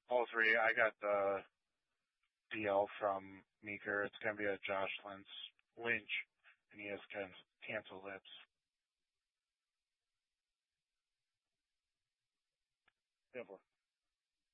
All three. I got the DL from Meeker. It's going to be a Josh Lynch, and he has canceled lips. Simple.